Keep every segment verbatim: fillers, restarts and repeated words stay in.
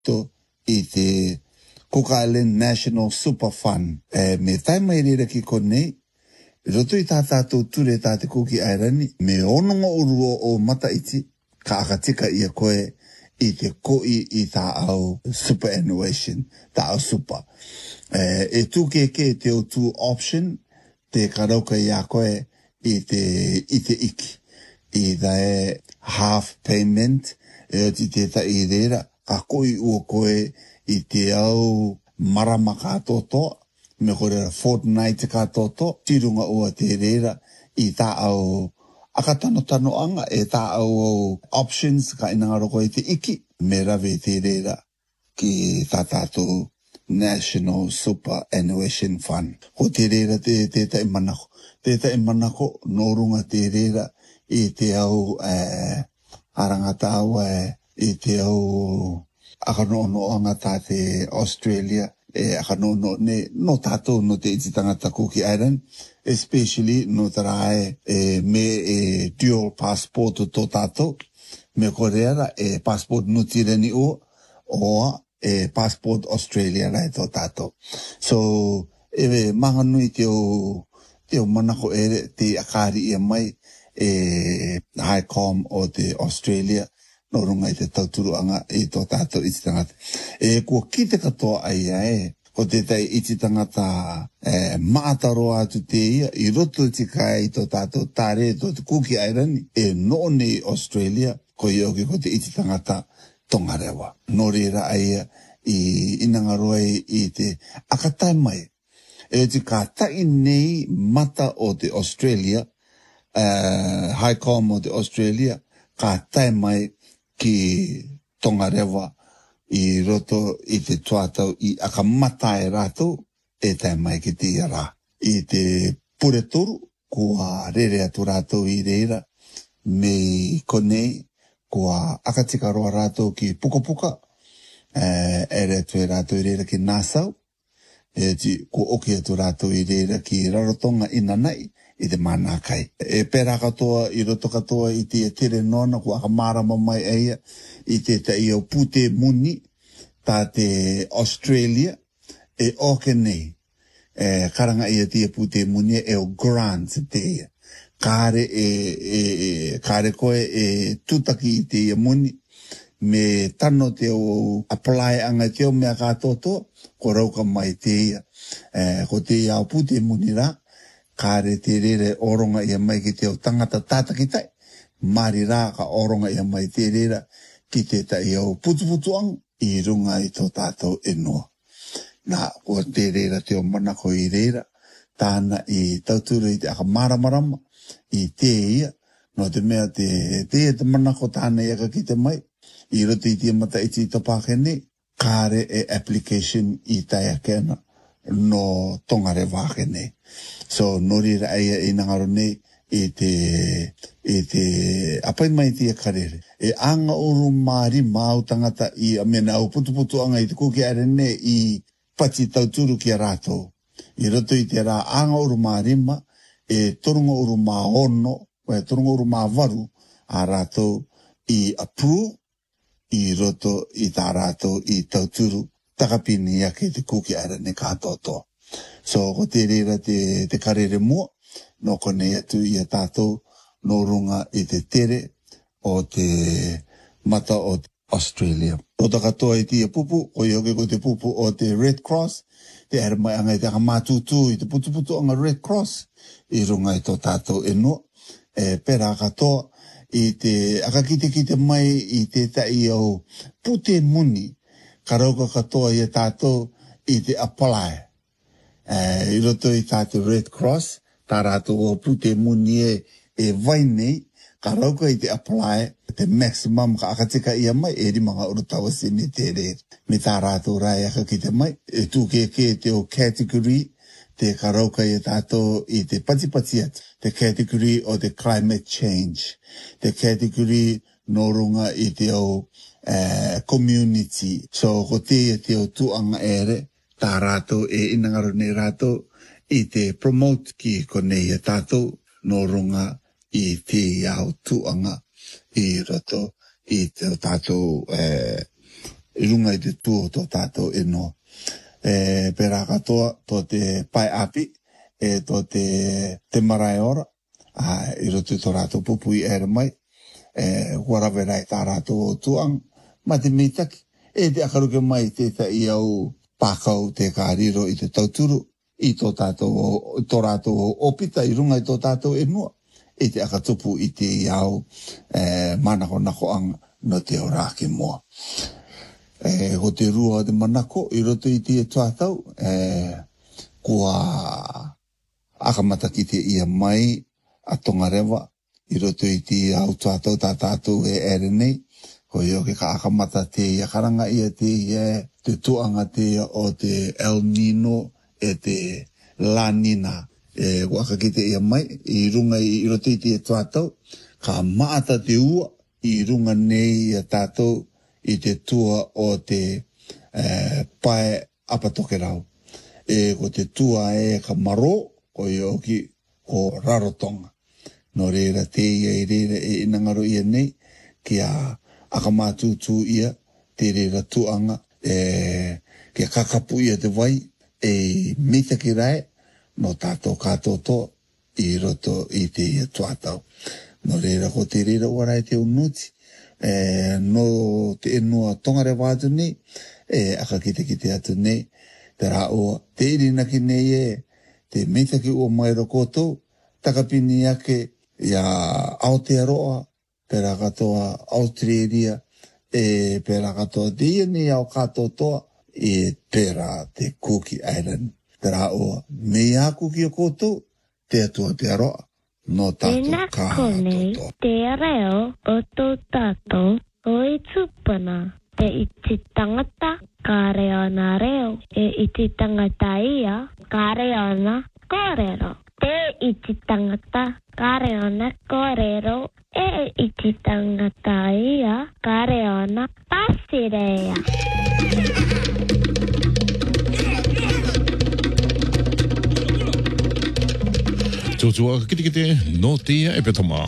to i te Cook Island National Super Fund. E, me taima i rira ki konei, roto i tā tātou ture tā te Cookie Island, me ononga urua o mataiti, ka akatika ia koe i te koi i tā au superannuation, tā au super. E, e tūke ke te o two option, te karauka i a koe i te, i te iki. I da e half payment, e o ti te ta i reira, ka koi ua koe i te au marama kātoto, me kore fortnight kātoto, tirunga ua te reira i tā au akatano tano anga, e tā au options ka inanga roko i te iki, me rawe te reira ki tā tātou National Superannuation Fund. Ko te reira te te tai manako. Te tai manako, no runga te reira i te au eh, arangata au eh, i te au akanono anga tā te Australia, e akanono ne no tātou no te iti tangata Cookie Island, especially no tarae e, me e dual passport to tātou, me koreara e passport no tireni o, o e passport Australia rai to tātou. So, e maha nui te o, te o manako ere te akari ia mai e High Com o te Australia, no runga i te tauturu anga i tō tātou iti tangata. E kua ki te katoa ai e, ko te tai iti tangata e, maataro atu te ia, i roto ti kai i tō tātou tāre tō te Cookie Island, e no nei Australia, ko i oki ko te iti tangata Tongarewa. No reira ai i inangaroa i te akatai mai. E te ka tai nei mata o te Australia, uh, High Com o te Australia, ka tai mai ki Tongarewa i roto i te tuatau i akamata e rātou e tai mai ki te iara. I te pure toru, kua rere atu rātou i reira, me konei, kua akatika roa rātou ki puka puka, eh, ere atu e rātou i reira ki Nassau, e ti ko oki atu rātou i reira ki Rarotonga Inanai, i te mana kai. E pera katoa, i roto katoa i te tere nona, kua akamarama mai eia, i te ta i au pute muni, tā te Australia, e oke nei, e karanga ia te pute muni, e o grant te ia. Kāre e, e, e kāre koe e tutaki i te ia muni, me tano te o apply anga te o mea kātoto, ko rauka mai te ia. E, ko te ia au pute muni rā, kāre te rere oronga ia mai ki te o tangata tātaki tai, mari rā ka oronga ia mai te rere ki te tai o putuputuang i runga i tō tātou enoa. Nā, kua te rere te o manako i rere, tāna i tauturu i te akamaramarama, i te ia, no te mea te te te manako tāna i aka ki te mai, i roto i te mata iti i topakene, kāre e application i tai akena, no Tongarewa kene. So, nori ra aia i nangaro nei, i te, i te, apai mai te karere. E anga uru maari mau tangata i amena au putu putu anga i te Cookie Island nei i pati tauturu ki a rātou. I roto i te rā anga uru maari ma, e torunga uru maa ono, e torunga uru maa varu, a rātou i approve, i roto i tā rātou i tauturu, takapini ia ki te Cookie Island ne kātotoa. So, ko te reira te, te karere mua, no kone atu i a tātou, no runga i te tere o te mata o Australia. O ta katoa i tia pupu, o i oke ko te pupu o te Red Cross, te ere mai anga i te akamātūtū i te putu putu anga Red Cross, i runga i tō tātou enoa, e pera katoa i te akakite ki te mai i te tai au pute muni, karauka katoa i a tātou i te apply. Uh, I roto i tātou Red Cross, tā rātou o pute muni e, e vai nei, ka rauka i te apply, te maximum ka akatika ia mai, e rimanga urutawa sini te re. Me tā rātou rai aka ki te mai, e tūke ke te o category, te ka rauka i tātou i te patipati atu, te category o te climate change, te category no runga i te o uh, community. So, ko te te o tuanga ere, tā rātou e inangaro nei rātou i te promote ki konei e tātou no runga i te iau tuanga i roto i te tātou eh, i runga i te tū tō tātou e no. E, pera katoa tō te pai api, e tō te, te marae ora, a, i roto tō rātou pupu i ere mai, e, warawerai tā rātou o tuang, ma te mitaki, e te akaruke mai te ta i au pākau te kāriro i te tauturu, i tō tātou, tō rātou opita i runga i tō tātou e nua, e te akatupu i te i au, e, manako nako ang no te orake moa. E, ho te rua de manako, i roto i te tuatau, e, kua akamata ki te ia mai, a tongarewa, i roto i te au tuatau tā tātou e ere nei, ko i oke ka akamata te ia karanga ia te ia, te tuanga te o te El Nino, e te La Nina, e waka ki te ia mai, i runga i roto i te tuatau, ka maata te ua, i runga nei a tātou, i te tua o te eh, pae apatoke rau. E ko te tua e ka maro, ko i oki ko Rarotonga. No reira te ia i reira e inangaro ia nei, ki a akamātūtū ia, te reira tuanga, e, ki a kakapu ia te vai, e mita ki rai, no tātou kātoto, i roto i te ia tuatau. No reira ko te reira warai te unuti, e no te enua tongare wātu nei, e aka kite kite atu nei, te rā oa, te irina ki nei e, te meitaki ua mairo kotou, takapini ake ia Aotearoa, pera katoa Australia, e pera katoa te ia nei au katotoa, e pera te Cookie Island, te rā oa, mei a Cookie o kotou, te atua te aroa. No tātou kātoto. Te reo o tō tātou o i tūpana. Te iti tangata, ka reo na reo. E iti tangata ia, ka reo na kōrero. Te iti tangata, ka reo na kōrero. E iti tangata ia, ka reo na pasirea. Tōtua kite kite no tia e petoma.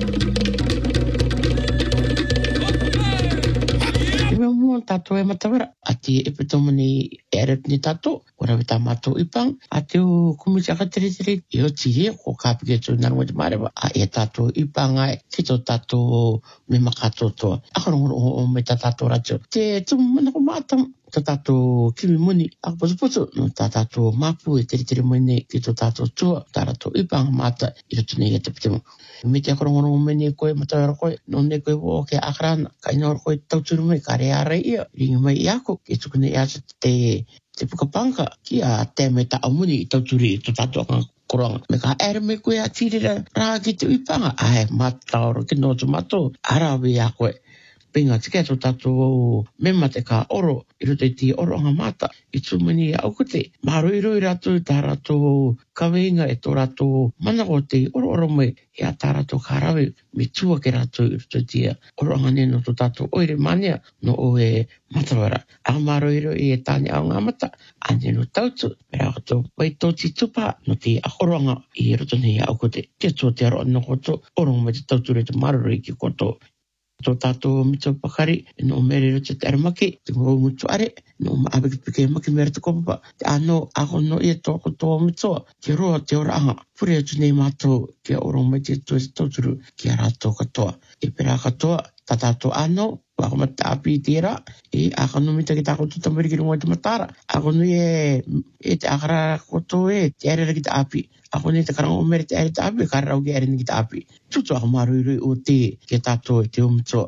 Iwe mua tātou e matawera. A te e petoma ni eret ni tātou. Ora wita mātou ipang. A te o kumiti aka tere tere. I o tiri ko kāpike tō nārunga te marewa. A e tātou ipang ai. Ki tō tātou me makato toa. Akarongo o me tā tātou ratio. Te tumu manako mātam. Tā tātou kimi muni, ako poso poso, no tā tātou mapu e tere tere mene ki tō tātou tua, tā tātou ipanga mata i roto nei e te pitemo. Me te akorongorongo mene koe, matawera koe, no ne koe wo ke akarana, ka ina ora koe tauturu mai, ka rea rei ia, ringi mai i ako, ke tuku nei asa te, te pukapanka, ki a te me ta amuni i tauturi i tō tātou akanga koranga. Me ka ere me koe a tirira rā ki te ipanga, ai, mataoro ki no tu mato, arawe a koe. Pinga te kia tō tātou mema te ka oro, i roto i ti oro anga mata, i tūmani e aukute. Mā roi roi rātou tā rātou kaweinga e tō rātou manako te oro oro mai, e a tā rātou kārawe, me tua ke rātou i roto i tia oro anga neno tō tātou oire mania, no o e matawara. A mā roi roi e tāne au ngā mata, a neno tautu, me rā kato wai tō ti tupa, no te oro anga i roto nei e aukute. Tia tō te aro anō koto, oro mai te tautu re te mararoi ki koto. Tō tātou mito pakari, no mere rote te aramaki, te ngō mutu are, no maabeki pike maki mere te kopapa, te ano ako no ia tōko tō mitoa, te roa te ora anga, pure atu nei mātou, te oro mai te tō te tauturu, ki a rātou katoa. E pera katoa, tā tātou ano, wako mata api i tērā, e ako no mita ki tāko tuta meri ki runga te matara, ako no e, e te akara koto e, te ere ki te api, ako ne te karanga o mere te ere te api, ka rau ki ere ni ki te api. Tutu ako marui o te, ke tātou e te umitoa.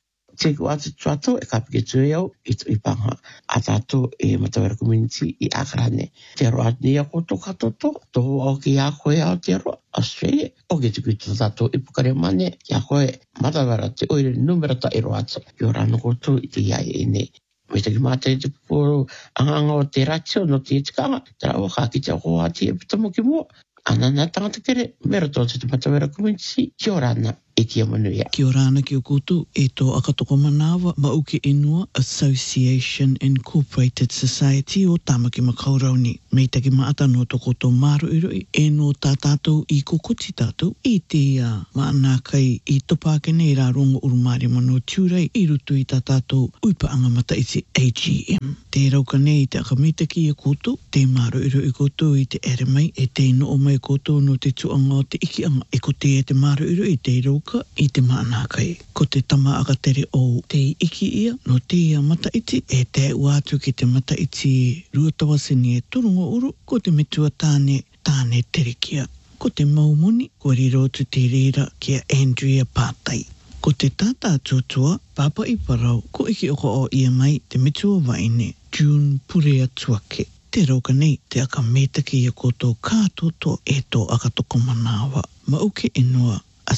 Te ku atu tuato e kapike tue au, i tu ipanga, a tātou e matawera community i akarane. Te roa ni a koto katoto, tō au ki a koe au te roa, Australia, o ke tuku tu tātou ipukare mane, ki a koe matawera te oire numera ta i roa atu, i o rano koto i te iai e ne. Me te ki mata i te puporo anganga o te ratio no te itikanga, te rao ka ki te hoa ti e pitamo ki mua. Anana tangata kere, mera tō te matawera community, ki o rana e kia manuia. Kia ora ana ki o koutou e tō akatoko manawa Mauke Inua Association Incorporated Society o Tamaki Makaurauni. Mei taki maata no toko tō maru iroi e no tā tātou i kokoti tātou i te uh, maana kai i topake nei rā rongo urumari mano tiurei i rutu i tā tātou uipa angamata i te A G M. Te rauka nei te akamitaki i koutou, te maru iroi i koutou i te ere mai e te ino o mai koutou no te tuanga o te iki anga e ko te e te maru iroi i te rauka i te maana kai. Ko te tama akatere o te iki ia no te ia mata iti e te uatu ki te mata iti ruatawasini e turungo uru ko te metua tāne tāne terekia. Ko te maumoni ko riro tu te reira kia Andrea Pātai. Ko te tata tuatua Papa i Parau ko iki oko o ia mai te metua waine June Purea Tuake. Te rauka nei te aka metaki ia koto kātoto e tō akatoko manawa. Mauke Inua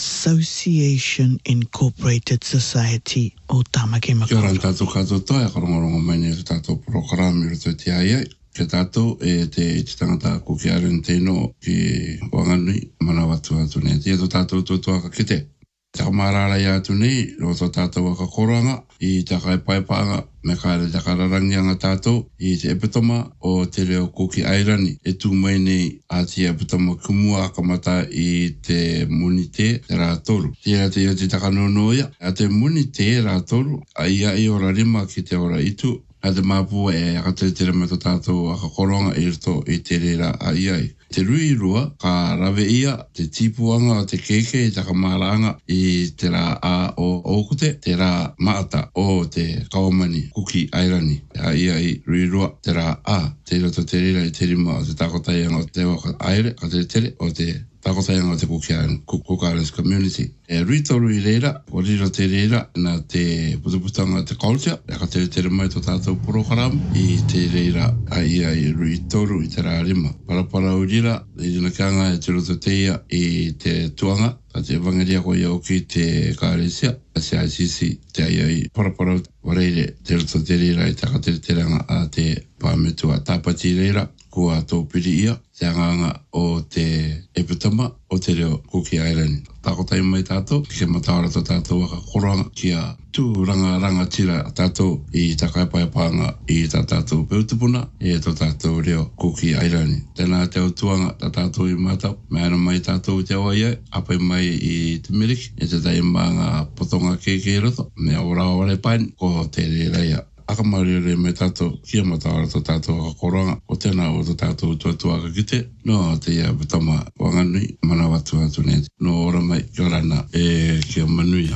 Association Incorporated Society o Tamaki Makaurau. Kia ora tātou kātoto e karongorongo mai nei te tātou programi ruto te ai ai. Ke tātou e te i te tangata ko ki aren teino ki wanganui manawatu atu nei. Tia tō tātou tōtua ka kite. Taka marara i atu nei, ro tō tātou waka koranga, i taka e paipaanga, me kāre taka rarangi anga tātou, i te epitoma o te reo Kuki Airani. E tū mai nei a te epitoma kumua akamata i te muni te rā toru. Tia te ia te taka nonoia, a te muni te rā toru, a ia i ora rima ki te ora itu, a te māpua e akatere tere me tō tātou aka koronga i rito i te reira a iai. Te rui rua, ka rawe ia, te tipuanga o te keke i taka maranga i te rā a o Okute, te rā maata o te Kawamani, Kuki Airani. A ia i rui rua, te rā a, te roto te reira i te rima o te takotaianga o te waka aere, ka te tere o te takotaianga o te Kuki Airani, Cook Islands Community. E rui toru i reira, o riro te reira, na te putuputanga te culture, e ka tere tere mai tō tātou program i te reira a ia i rui toru i te rā rima. Parapara uri i rina kianga e te roto teia i te tuanga, a te evangeria ko iau ki te kāresia, a se I C C te ai ai parapara wareire te roto te reira i takatere teranga a te pāmetua tāpati reira, kua tō piri ia, te anganga o te epitama o te reo Kuki Airani. Tākotai mai tātou, ki ke matawara tō tātou waka koranga kia tū ranga ranga tira tātou i takaipaipanga i tā tātou peutupuna e tō tātou reo Kuki Airani. Tēnā te autuanga tā tātou i mātau, me ana mai tātou te awa iai, apai mai i te Meriki, e te taimanga potonga keke roto, me ora ore pain, ko te reira akamari re me tātou kia matawara tō tātou aka koranga, o tēnā o tō tātou tuatua ka kite, no te ia butama wanganui, manawatu atu nei, no ora mai kia rana e kia manuia.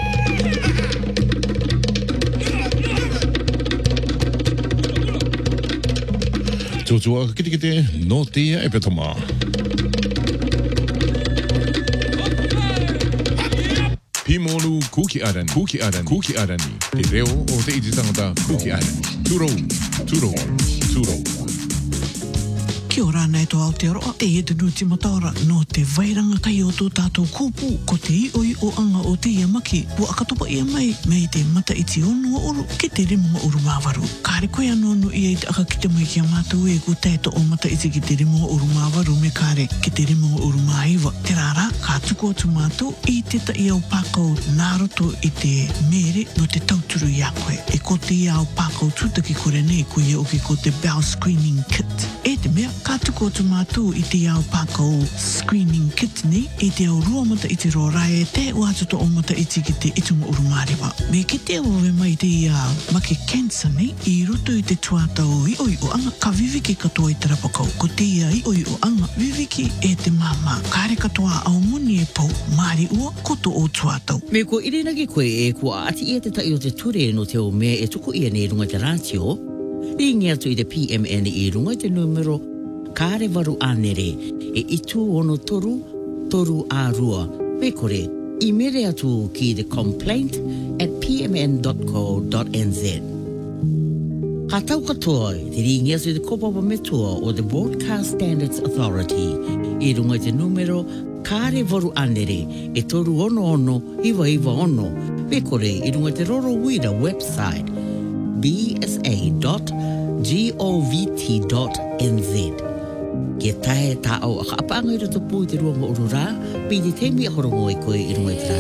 Tuatua ka kite kite, no te ia e petama. Pimonu Kuki Airani, Kuki Airani, Kuki Airani. Te reo o te iti tangata Kuki Airani. Turo, turo, turo. Kia ora nei tō Aotearoa, te e te nuti mataora no te vairanga kai o tō tātou kūpū, ko te ioi o anga o te ia maki, ua akatopa ia mai, mei te mata iti onua uru, ki te rimunga uru māwaru. Kāre koe anō no ia i te aka ki te mai kia mātou e ko tēto o mata iti ki te rimunga uru māwaru, me kāre ki te rimunga uru māiwa. Te rāra, kā tuko atu mātou, i te ta i au pākau nāroto i te mere no te tauturu i a koe. E ko te i au pākau tūtaki kore nei, ko ia oki ko te bowel screening kit. E te mea, ka tuko atu mātou i te au pākau screening kit nei, i te au rua mata i te rorae, te uatoto o mata iti ki te itunga uru mārewa. Me ki te awawe mai te uh, make cancer nei, i roto i te tuatau i oi o anga, ka viviki katoa i te rapakau. Ko te ia i oi o anga, viviki e te mama, kāre katoa au muni e pau, māri ua, koto o tuatau. Me ko irinaki koe e kua ati ia te tai o te ture no te o mea e tuku ia nei runga te ratio, ringi atu i te P M N i runga te numero kāre waru anere e itu ono toru, toru a rua. Me kore, i mere atu ki the complaint at p m n dot co dot n z. Ka tau katoa, te ringi atu i te kopapa metua o the Broadcast Standards Authority i runga te numero kāre waru anere e toru ono ono, iwa iwa ono. Me kore, i runga te Roro Wira website b s a dot gov dot n z. Kia tae tā au a kaapanga i rato pū te ruanga urura, pi te temi a horongo i koe i runga i te